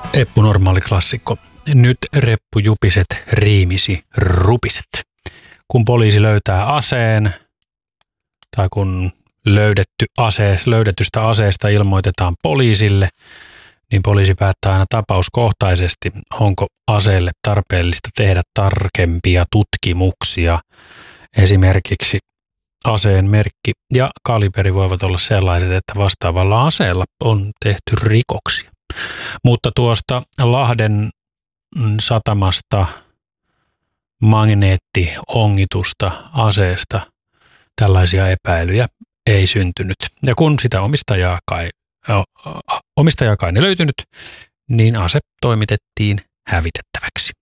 Eppu Normaali klassikko. Nyt reppujupiset riimisi rupiset. Kun poliisi löytää aseen tai kun löydetystä aseesta ilmoitetaan poliisille, niin poliisi päättää aina tapauskohtaisesti, onko aseelle tarpeellista tehdä tarkempia tutkimuksia. Esimerkiksi aseen merkki ja kaliberi voivat olla sellaiset, että vastaavalla aseella on tehty rikoksia. Mutta tuosta Lahden satamasta magneettiongitusta aseesta tällaisia epäilyjä ei syntynyt. Ja kun sitä omistajaa ei löytynyt, niin ase toimitettiin hävitettäväksi.